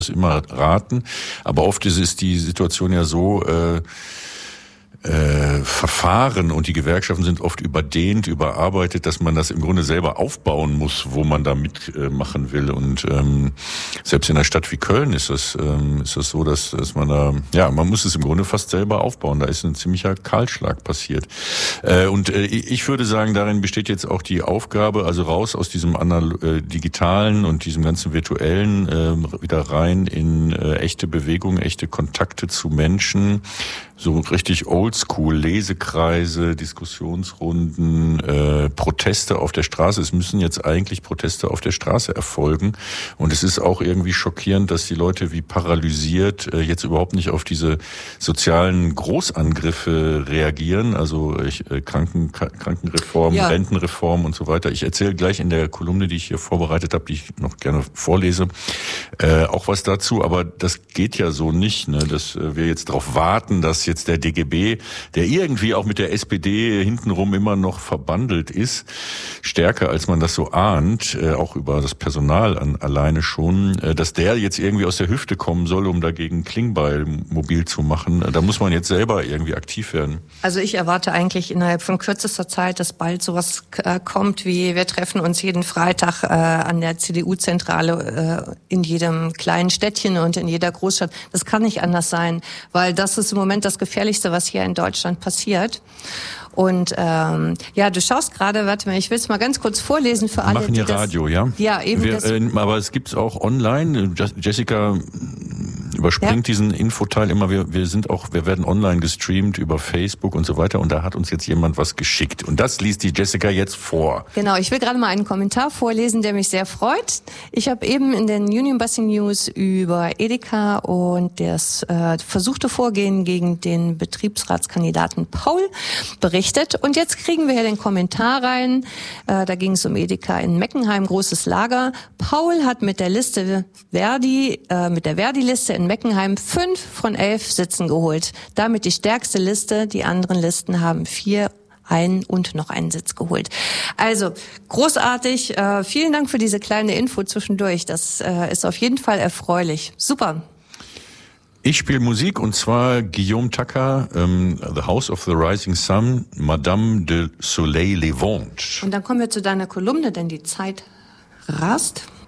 immer raten, aber oft ist die Situation ja so, Verfahren und die Gewerkschaften sind oft überdehnt, überarbeitet, dass man das im Grunde selber aufbauen muss, wo man da mitmachen will. Und selbst in einer Stadt wie Köln ist das so, dass man da, man muss es im Grunde fast selber aufbauen. Da ist ein ziemlicher Kahlschlag passiert. Und ich würde sagen, darin besteht jetzt auch die Aufgabe, also raus aus diesem digitalen und diesem ganzen virtuellen, wieder rein in echte Bewegung, echte Kontakte zu Menschen, so richtig oldschool, Lesekreise, Diskussionsrunden, Proteste auf der Straße. Es müssen jetzt eigentlich Proteste auf der Straße erfolgen. Und es ist auch irgendwie schockierend, dass die Leute wie paralysiert jetzt überhaupt nicht auf diese sozialen Großangriffe reagieren. Also Krankenreform, Rentenreform und so weiter. Ich erzähle gleich in der Kolumne, die ich hier vorbereitet habe, die ich noch gerne vorlese, auch was dazu. Aber das geht ja so nicht, ne? Dass wir jetzt darauf warten, dass jetzt der DGB, der irgendwie auch mit der SPD hintenrum immer noch verbandelt ist, stärker als man das so ahnt, auch über das Personal alleine schon, dass der jetzt irgendwie aus der Hüfte kommen soll, um dagegen Klingbeil mobil zu machen. Da muss man jetzt selber irgendwie aktiv werden. Also ich erwarte eigentlich innerhalb von kürzester Zeit, dass bald sowas kommt, wie wir treffen uns jeden Freitag an der CDU-Zentrale in jedem kleinen Städtchen und in jeder Großstadt. Das kann nicht anders sein, weil das ist im Moment das Gefährlichste, was hier in Deutschland passiert. Und du schaust gerade, warte mal, ich will es mal ganz kurz vorlesen für alle. Wir machen hier Radio, ja? Ja, eben. Aber es gibt's auch online. Jessica überspringt diesen Infoteil immer. Wir werden online gestreamt über Facebook und so weiter. Und da hat uns jetzt jemand was geschickt. Und das liest die Jessica jetzt vor. Genau, ich will gerade mal einen Kommentar vorlesen, der mich sehr freut. Ich habe eben in den Union Busing News über Edeka und das versuchte Vorgehen gegen den Betriebsratskandidaten Paul berichtet. Und jetzt kriegen wir hier den Kommentar rein. Da ging es um Edeka in Meckenheim, großes Lager. Paul hat mit der Liste mit der Verdi-Liste in Meckenheim 5 von 11 Sitzen geholt. Damit die stärkste Liste. Die anderen Listen haben 4 und noch einen Sitz geholt. Also großartig. Vielen Dank für diese kleine Info zwischendurch. Das ist auf jeden Fall erfreulich. Super. Ich spiele Musik und zwar Guillaume Tucker, The House of the Rising Sun, Madame de Soleil Levant. Und dann kommen wir zu deiner Kolumne, denn die Zeit rast.